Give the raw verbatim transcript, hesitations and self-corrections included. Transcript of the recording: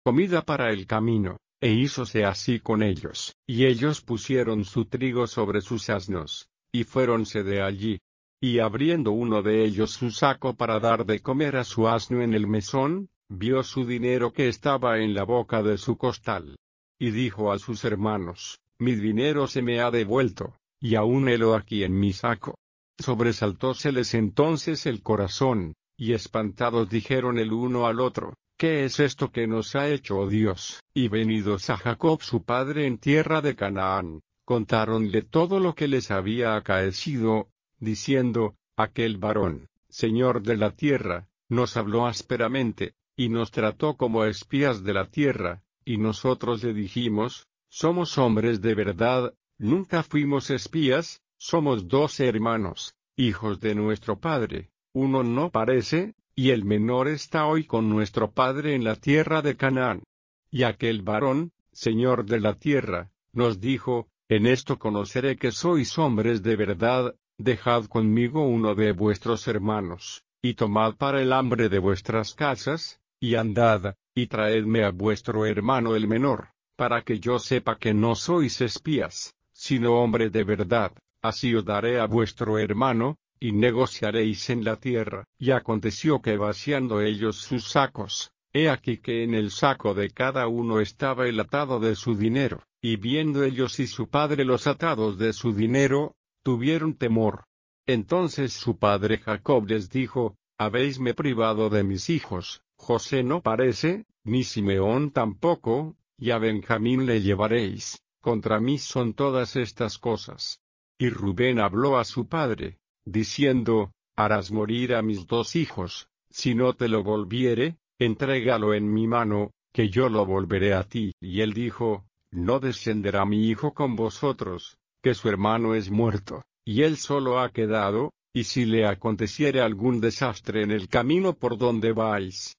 comida para el camino. E hízose así con ellos. Y ellos pusieron su trigo sobre sus asnos, y fuéronse de allí. Y abriendo uno de ellos su saco para dar de comer a su asno en el mesón, vio su dinero que estaba en la boca de su costal. Y dijo a sus hermanos, mi dinero se me ha devuelto, y aún helo aquí en mi saco. Sobresaltóseles entonces el corazón, y espantados dijeron el uno al otro, ¿qué es esto que nos ha hecho, oh Dios? Y venidos a Jacob su padre en tierra de Canaán, contáronle todo lo que les había acaecido, diciendo, aquel varón, señor de la tierra, nos habló ásperamente, y nos trató como espías de la tierra, y nosotros le dijimos, somos hombres de verdad, nunca fuimos espías, somos dos hermanos, hijos de nuestro padre, uno no parece, y el menor está hoy con nuestro padre en la tierra de Canaán. Y aquel varón, señor de la tierra, nos dijo, en esto conoceré que sois hombres de verdad, dejad conmigo uno de vuestros hermanos, y tomad para el hambre de vuestras casas, y andad, y traedme a vuestro hermano el menor, para que yo sepa que no sois espías, sino hombre de verdad, así os daré a vuestro hermano, y negociaréis en la tierra. Y aconteció que vaciando ellos sus sacos, he aquí que en el saco de cada uno estaba el atado de su dinero, y viendo ellos y su padre los atados de su dinero, tuvieron temor. Entonces su padre Jacob les dijo, habéisme privado de mis hijos, José no parece, ni Simeón tampoco, y a Benjamín le llevaréis, contra mí son todas estas cosas. Y Rubén habló a su padre, diciendo, harás morir a mis dos hijos, si no te lo volviere, entrégalo en mi mano, que yo lo volveré a ti. Y él dijo, no descenderá mi hijo con vosotros, que su hermano es muerto, y él solo ha quedado, y si le aconteciere algún desastre en el camino por donde vais,